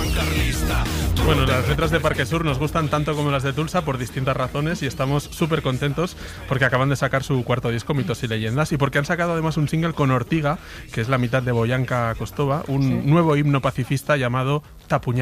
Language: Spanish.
Bueno, las letras de Parque Sur nos gustan tanto como las de Tulsa por distintas razones y estamos súper contentos porque acaban de sacar su cuarto disco, Mitos y Leyendas, y porque han sacado además un single con Ortiga, que es la mitad de Boyanka Kostova, un nuevo himno pacifista llamado Tapuña.